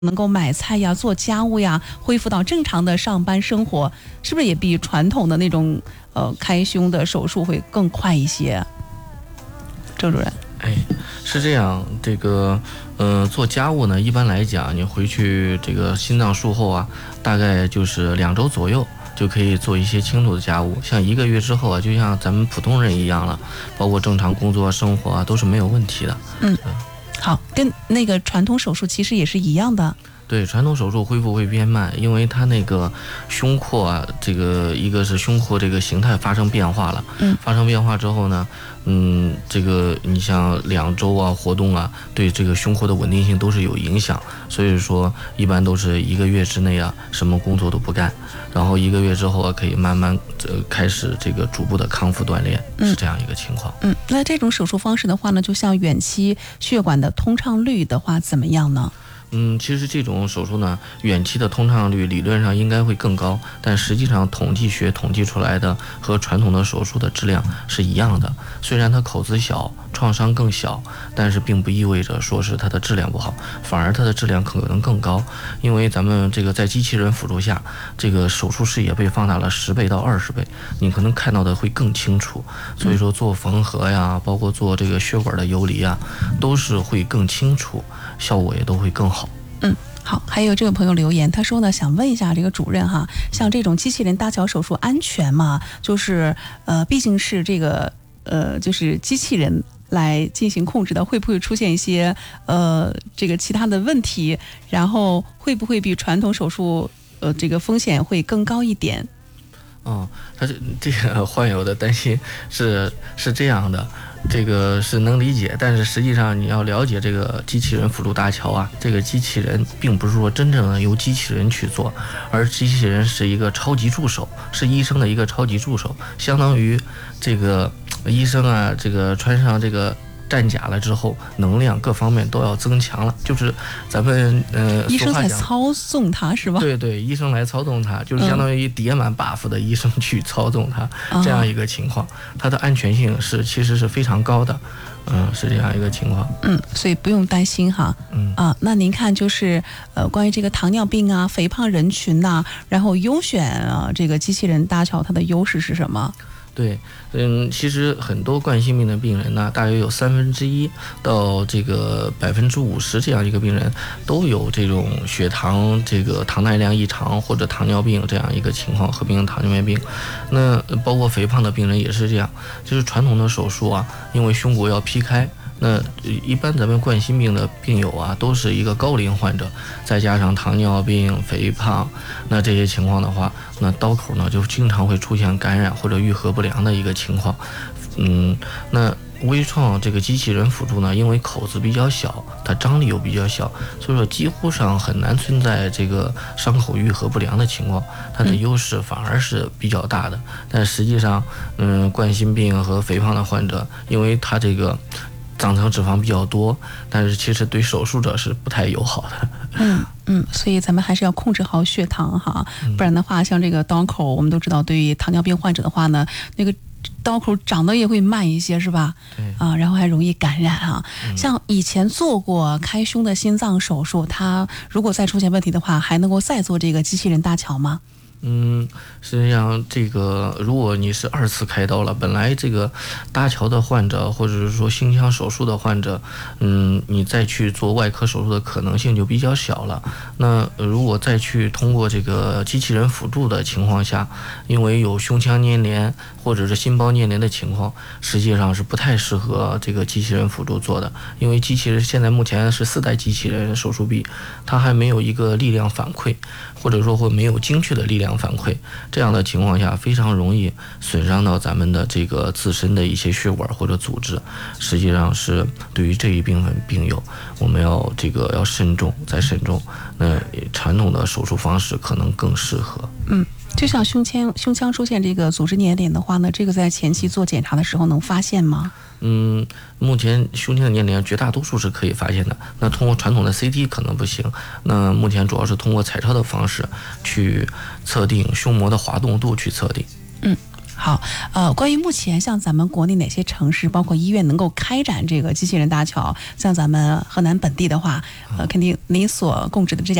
能够买菜呀、做家务呀，恢复到正常的上班生活，是不是也比传统的那种开胸的手术会更快一些？周主任， 是这样，做家务呢，一般来讲，你回去这个心脏术后啊，大概就是2周左右就可以做一些轻度的家务，像1个月之后啊，就像咱们普通人一样了，包括正常工作生活啊，都是没有问题的。 好，跟那个传统手术其实也是一样的。 对，传统手术恢复会偏慢，因为它那个胸廓啊，一个是胸廓这个形态发生变化了。发生变化之后呢，你像2周啊活动啊，对这个胸廓的稳定性都是有影响。所以说，一般都是1个月之内啊，什么工作都不干，然后1个月之后啊，可以慢慢开始这个逐步的康复锻炼，是这样一个情况。 那这种手术方式的话呢，就像远期血管的通畅率的话，怎么样呢？ 其实这种手术呢，远期的通畅率理论上应该会更高，但实际上统计学统计出来的和传统的手术的质量是一样的。虽然它口子小，创伤更小，但是并不意味着说是它的质量不好，反而它的质量可能更高。因为咱们这个在机器人辅助下，这个手术视野被放大了10倍到20倍，你可能看到的会更清楚。所以说做缝合呀，包括做这个血管的游离啊，都是会更清楚，效果也都会更好。 好，还有这个朋友留言，他说呢，想问一下这个主任哈，像这种机器人搭桥手术安全吗？就是毕竟是这个就是机器人来进行控制的，会不会出现一些这个其他的问题？然后会不会比传统手术这个风险会更高一点？ 他这个患有的担心是这样的，这个是能理解，但是实际上你要了解这个机器人辅助搭桥啊，这个机器人并不是说真正的由机器人去做，而机器人是一个超级助手，是医生的一个超级助手，相当于这个医生啊，这个穿上这个战甲了之后，能量各方面都要增强了，就是咱们医生在操纵它是吧？ 对，医生来操纵它，就是相当于叠满 buff 的医生去操纵它，这样一个情况，它的安全性其实是非常高的，是这样一个情况。 所以不用担心哈。那您看就是关于这个糖尿病啊、肥胖人群呐，然后优选这个机器人搭桥，它的优势是什么？ 对，其实很多冠心病的病人呢，大约有1/3到这个50%这样一个病人都有这种血糖这个糖耐量异常或者糖尿病这样一个情况，合并糖尿病。那包括肥胖的病人也是这样，就是传统的手术啊，因为胸骨要劈开。那一般咱们冠心病的病友啊，都是一个高龄患者，再加上糖尿病、肥胖，那这些情况的话，那刀口呢就经常会出现感染或者愈合不良的一个情况。那微创这个机器人辅助呢，因为口子比较小，它张力又比较小，所以说几乎上很难存在这个伤口愈合不良的情况，它的优势反而是比较大的。但实际上，冠心病和肥胖的患者，因为它这个脏层脂肪比较多，但是其实对手术者是不太友好的。 所以咱们还是要控制好血糖哈，不然的话，像这个刀口，我们都知道，对于糖尿病患者的话呢，那个刀口长得也会慢一些，是吧？然后还容易感染啊。像以前做过开胸的心脏手术，它如果再出现问题的话，还能够再做这个机器人搭桥吗？ 实际上这个如果你是2次开刀了，本来这个搭桥的患者或者是说胸腔手术的患者，你再去做外科手术的可能性就比较小了。那如果再去通过这个机器人辅助的情况下，因为有胸腔粘连或者是心包粘连的情况，实际上是不太适合这个机器人辅助做的，因为机器人现在目前是4代机器人手术臂，它还没有一个力量反馈，或者说会没有精确的力量反馈，这样的情况下非常容易损伤到咱们的这个自身的一些血管或者组织。实际上是对于这一部分病友，我们要慎重再慎重。那传统的手术方式可能更适合。 就像胸腔出现这个组织粘连的话呢，这个在前期做检查的时候能发现吗？ 目前胸腔的粘连绝大多数是可以发现的，那通过传统的 CT 可能不行，那目前主要是通过彩超的方式去测定胸膜的滑动度去测定。 好，关于目前像咱们国内哪些城市，包括医院能够开展这个机器人搭桥，像咱们河南本地的话，肯定您所供职的这家